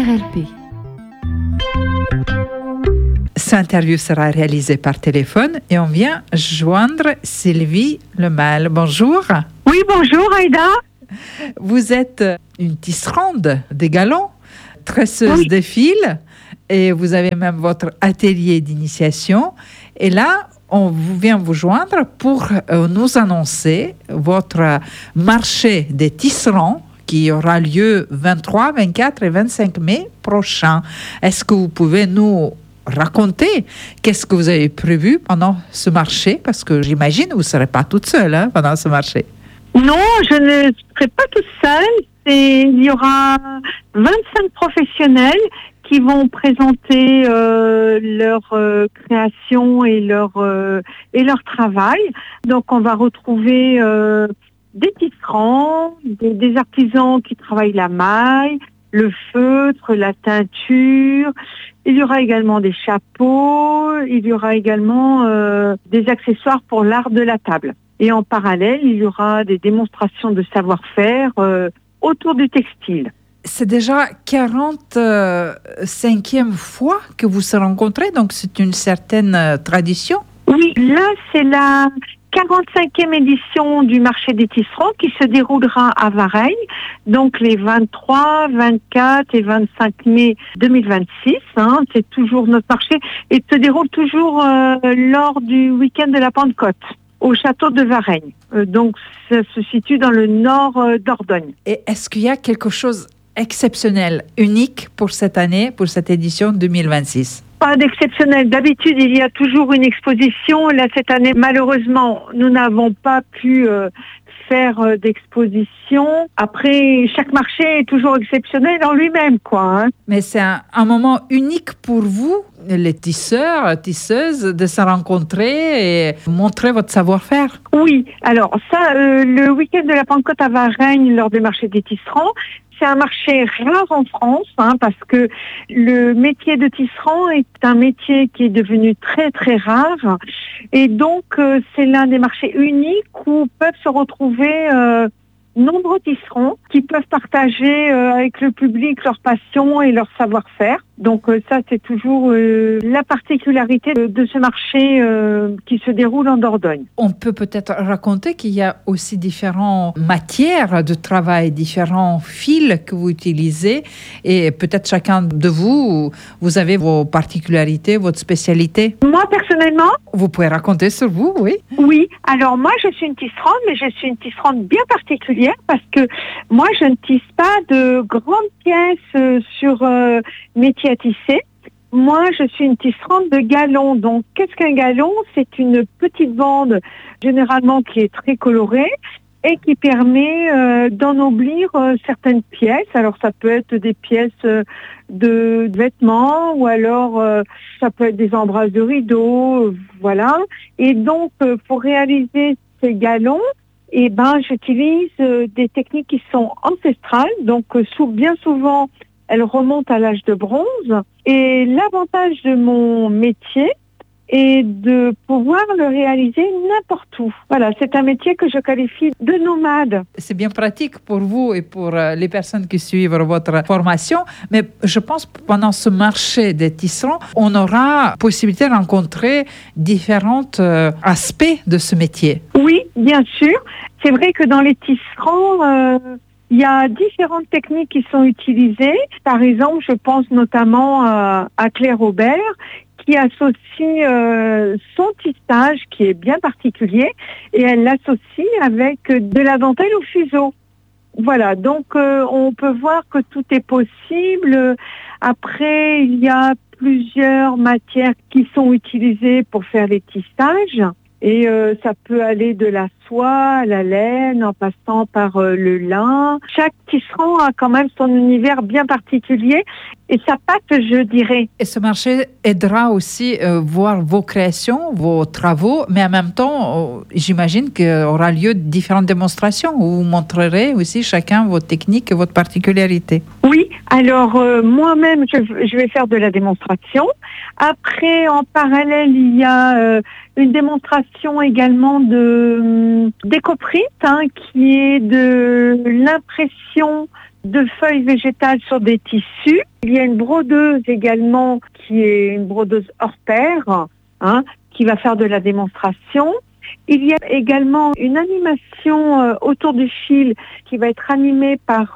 RLP. Cette interview sera réalisée par téléphone et on vient joindre Sylvie Lemal. Bonjour. Oui, bonjour Aïda. Vous êtes une tisserande des galons, tresseuse de fils et vous avez même votre atelier d'initiation. Et là, on vient vous joindre pour nous annoncer votre marché des tisserands qui aura lieu 23, 24 et 25 mai prochain. Est-ce que vous pouvez nous raconter qu'est-ce que vous avez prévu pendant ce marché? Parce que j'imagine que vous ne serez pas toute seule pendant ce marché. Non, je ne serai pas toute seule. Il y aura 25 professionnels qui vont présenter leur création et leur travail. Donc, on va retrouver des tisserands, des artisans qui travaillent la maille, le feutre, la teinture. Il y aura également des chapeaux. Il y aura également des accessoires pour l'art de la table. Et en parallèle, il y aura des démonstrations de savoir-faire autour du textile. C'est déjà 45e fois que vous se rencontrez, donc c'est une certaine tradition. Oui, là, c'est la 45e édition du marché des tisserands qui se déroulera à Varennes, donc les 23, 24 et 25 mai 2026. C'est toujours notre marché et se déroule toujours lors du week-end de la Pentecôte au château de Varennes. Donc, ça se situe dans le nord d'Ordogne. Et est-ce qu'il y a quelque chose exceptionnel, unique pour cette année, pour cette édition 2026? Pas d'exceptionnel. D'habitude, il y a toujours une exposition. Là, cette année, malheureusement, nous n'avons pas pu faire d'exposition. Après, chaque marché est toujours exceptionnel en lui-même, quoi. Mais c'est un moment unique pour vous, les tisseurs, tisseuses, de se rencontrer et montrer votre savoir-faire. Oui. Alors, ça, le week-end de la Pentecôte à Varennes, lors du marché des tisserands, c'est un marché rare en France, parce que le métier de tisserand est un métier qui est devenu très très rare. Et donc, c'est l'un des marchés uniques où peuvent se retrouver nombreux tisserands qui peuvent partager avec le public leur passion et leur savoir-faire. Donc ça, c'est toujours la particularité de ce marché qui se déroule en Dordogne. On peut peut-être raconter qu'il y a aussi différentes matières de travail, différents fils que vous utilisez et peut-être chacun de vous, vous avez vos particularités, votre spécialité. Moi, personnellement, vous pouvez raconter sur vous, oui? Oui, alors moi, je suis une tisserande, mais je suis une tisserande bien particulière parce que moi, je ne tisse pas de grandes pièces sur métier à tisser. Moi, je suis une tisserande de galons. Donc, qu'est-ce qu'un galon? C'est une petite bande, généralement, qui est très colorée et qui permet d'ennoblir certaines pièces. Alors, ça peut être des pièces de vêtements ou alors ça peut être des embrasses de rideaux, voilà. Et donc, pour réaliser ces galons, j'utilise des techniques qui sont ancestrales. Donc, bien souvent, elles remontent à l'âge de bronze. Et l'avantage de mon métier est de pouvoir le réaliser n'importe où. Voilà, c'est un métier que je qualifie de nomade. C'est bien pratique pour vous et pour les personnes qui suivent votre formation, mais je pense que pendant ce marché des tisserands, on aura possibilité de rencontrer différents aspects de ce métier. Oui, bien sûr. C'est vrai que dans les tisserands, il y a différentes techniques qui sont utilisées. Par exemple, je pense notamment à Claire Aubert, qui associe son tissage, qui est bien particulier, et elle l'associe avec de la dentelle au fuseau. Voilà, donc on peut voir que tout est possible. Après, il y a plusieurs matières qui sont utilisées pour faire les tissages. Et ça peut aller de la soie à la laine, en passant par le lin. Chaque tisserand a quand même son univers bien particulier et sa patte, je dirais. Et ce marché aidera aussi voir vos créations, vos travaux, mais en même temps, j'imagine qu'il y aura lieu différentes démonstrations où vous montrerez aussi chacun vos techniques et votre particularité. Oui, alors moi-même, je vais faire de la démonstration. Après, en parallèle, il y a une démonstration également de d'écoprint, qui est de l'impression de feuilles végétales sur des tissus. Il y a une brodeuse également qui est une brodeuse hors pair, qui va faire de la démonstration. Il y a également une animation autour du fil qui va être animée par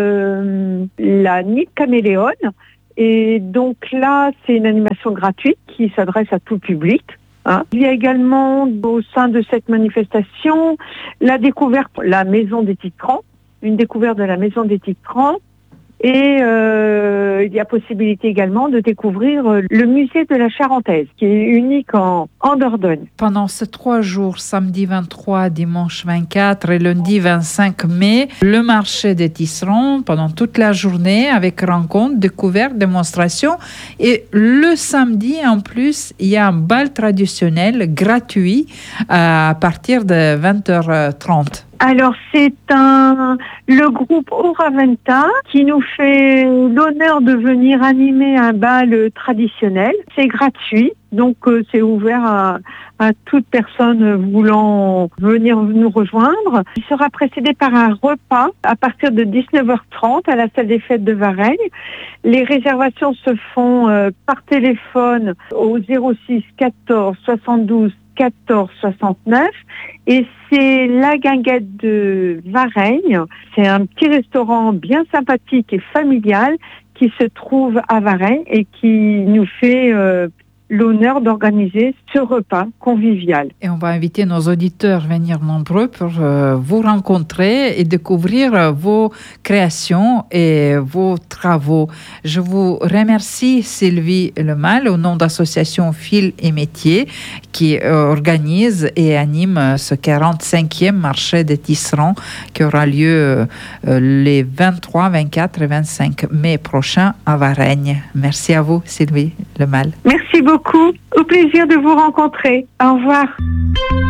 la Nid Caméléone. Et donc là, c'est une animation gratuite qui s'adresse à tout public. Il y a également au sein de cette manifestation la découverte de la Maison des Titrans, une découverte de la Maison des Titrans. Et il y a possibilité également de découvrir le musée de la Charentaise, qui est unique en Dordogne. Pendant ces 3 jours, samedi 23, dimanche 24 et lundi 25 mai, le marché des tisserands pendant toute la journée avec rencontres, découvertes, démonstrations. Et le samedi, en plus, il y a un bal traditionnel gratuit à partir de 20h30. Alors, c'est le groupe Oraventa qui nous fait l'honneur de venir animer un bal traditionnel. C'est gratuit, donc c'est ouvert à toute personne voulant venir nous rejoindre. Il sera précédé par un repas à partir de 19h30 à la salle des fêtes de Varennes. Les réservations se font par téléphone au 06 14 72 14 69 et c'est la Guinguette de Varennes. C'est un petit restaurant bien sympathique et familial qui se trouve à Varennes et qui nous fait l'honneur d'organiser ce repas convivial. Et on va inviter nos auditeurs à venir nombreux pour vous rencontrer et découvrir vos créations et vos travaux. Je vous remercie Sylvie Lemal au nom d'association Fil et Métiers qui organise et anime ce 45e marché des tisserands qui aura lieu les 23, 24 et 25 mai prochains à Varennes. Merci à vous Sylvie Lemal. Merci beaucoup. Au plaisir de vous rencontrer. Au revoir.